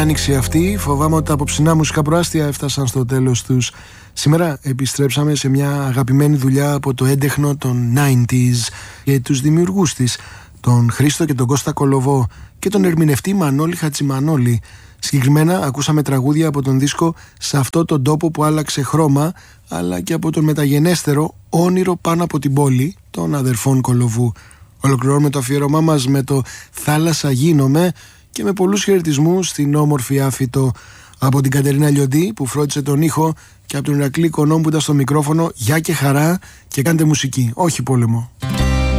Άνοιξη αυτή, φοβάμαι ότι τα απόψινά μουσικά προάστια έφτασαν στο τέλος τους. Σήμερα επιστρέψαμε σε μια αγαπημένη δουλειά από το έντεχνο των 90s και τους δημιουργούς της, τον Χρήστο και τον Κώστα Κολοβό και τον ερμηνευτή Μανώλη Χατζημανόλη. Συγκεκριμένα ακούσαμε τραγούδια από τον δίσκο «Σε αυτό τον τόπο που άλλαξε χρώμα», αλλά και από τον μεταγενέστερο «Όνειρο πάνω από την πόλη» των αδερφών Κολοβού. Ολοκληρώνουμε το αφιέρωμά μας με το «Θάλασσα γίνομαι» και με πολλούς χαιρετισμούς στην όμορφη Άφητο. Από την Κατερίνα Λιοντή που φρόντισε τον ήχο και από τον Ηρακλή Κονόμ που ήταν στο μικρόφωνο, γεια και χαρά και κάντε μουσική, όχι πόλεμο.